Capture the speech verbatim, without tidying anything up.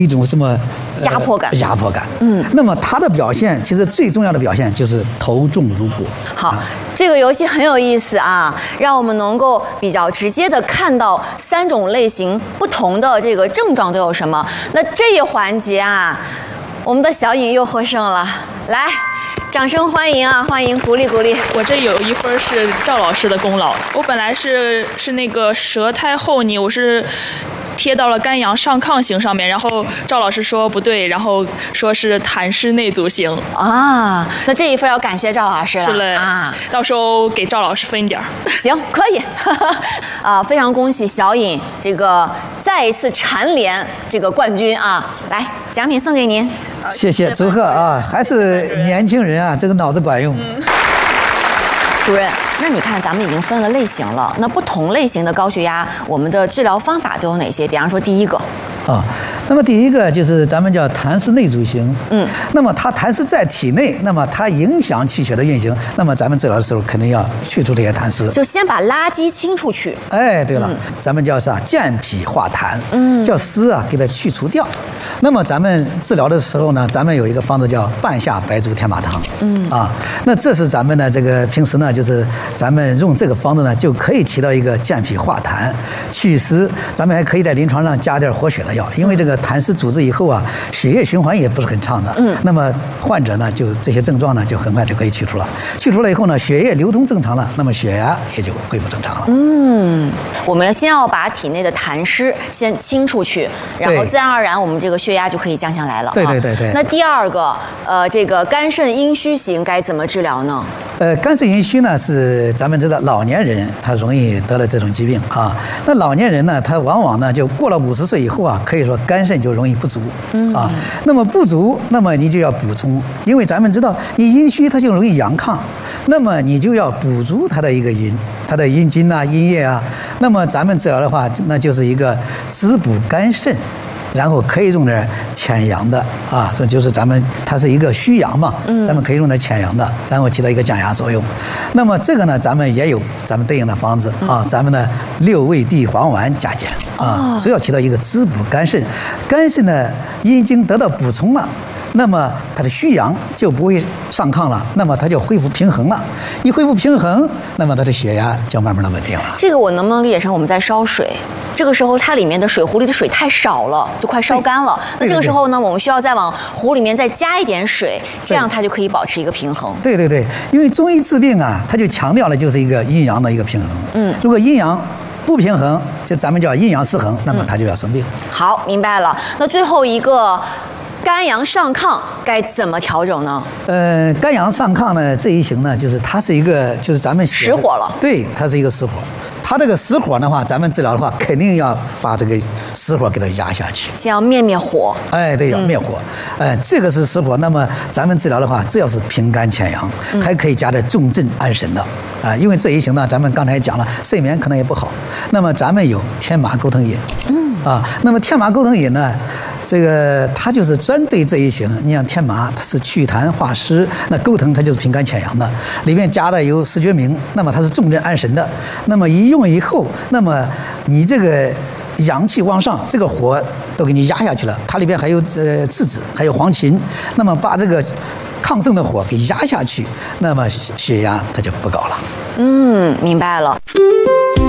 一种什么、 呃、压迫感？ 压迫感。嗯，那么它的表现其实最重要的表现就是头重如裹。 好，啊、这个游戏很有意思啊，让我们能够比较直接的看到三种类型不同的这个症状都有什么。那这一环节啊，我们的小颖又获胜了，来。掌声欢迎啊！欢迎，鼓励鼓励。 我这有一分是赵老师的功劳。我本来是是那个舌苔厚腻，我是贴到了肝阳上亢型上面，然后赵老师说不对，然后说是痰湿内阻型啊。那这一分要感谢赵老师了。 是嘞啊，到时候给赵老师分一点。 行，可以。啊，非常恭喜小颖这个再一次蝉联这个冠军啊！来，奖品送给您。 谢谢，祝贺啊！还是年轻人啊，这个脑子管用。嗯、 主任，那你看咱们已经分了类型了，那不同类型的高血压，我们的治疗方法都有哪些？比方说第一个。 啊，那么第一个就是咱们叫痰湿内阻型，嗯，那么它痰湿在体内，那么它影响气血的运行，那么咱们治疗的时候肯定要去除这些痰湿， 就先把垃圾清出去。 哎，对了，嗯、咱们叫啥？健脾化痰，嗯，叫湿啊给它去除掉。那么咱们治疗的时候呢，咱们有一个方子叫半夏白术天麻汤，嗯啊，那这是咱们的这个平时呢，就是咱们用这个方子呢，就可以起到一个健脾化痰、祛湿，咱们还可以在临床上加点活血的药。因为这个痰湿阻滞以后啊，血液循环也不是很畅的。嗯，那么患者呢，就这些症状呢，就很快就可以去除了。去除了以后呢，血液流通正常了，那么血压也就恢复正常了。 嗯，我们先要把体内的痰湿先清出去，然后自然而然我们这个血压就可以降下来了。 对对对对。 那第二个，呃，这个肝肾阴虚型该怎么治疗呢？ 呃，肝肾阴虚呢是咱们知道老年人他容易得了这种疾病啊。那老年人呢，他往往呢就过了五十岁以后啊，可以说肝肾就容易不足啊。那么不足，那么你就要补充，因为咱们知道你阴虚它就容易阳亢，那么你就要补足它的一个阴，它的阴经啊、阴液啊。那么咱们治疗的话，那就是一个滋补肝肾。然后可以用点潜阳的啊，这就是咱们它是一个虚阳嘛，嗯，咱们可以用点潜阳的，然后起到一个降压作用。那么这个呢，咱们也有咱们对应的方子啊，咱们的六味地黄丸加减啊，主要起到一个滋补肝肾，肝肾的阴经得到补充了。那么它的虚阳就不会上亢了，那么它就恢复平衡了。一恢复平衡，那么它的血压就慢慢的稳定了。 这个我能不能理解成我们在烧水？这个时候它里面的水壶里的水太少了，就快烧干了。那这个时候呢，我们需要再往壶里面再加一点水，这样它就可以保持一个平衡。 对对对，因为中医治病啊，它就强调了就是一个阴阳的一个平衡。嗯，如果阴阳不平衡，就咱们叫阴阳失衡，那么它就要生病。 嗯、好，明白了。那最后一个。肝阳上亢该怎么调整呢？ 呃，肝阳上亢呢这一型呢，就是它是一个就是咱们实火了。 对，它是一个实火。它这个实火的话，咱们治疗的话，肯定要把这个实火给它压下去。 先要灭灭火。 哎，对，要灭火。哎、嗯呃，这个是实火。那么咱们治疗的话，只要是平肝潜阳，嗯、还可以加点重镇安神的。啊、呃，因为这一型呢，咱们刚才讲了，睡眠可能也不好。那么咱们有天麻钩藤饮。嗯。啊，那么天麻钩藤饮呢？这个它就是专对这一型，你像天麻它是祛痰化湿，那钩藤它就是平肝潜阳的，里面加的有石决明，那么它是重镇安神的。那么一用以后，那么你这个阳气往上，这个火都给你压下去了，它里边还有呃栀子，还有黄芩，那么把这个亢盛的火给压下去，那么血压它就不高了。 嗯，明白了。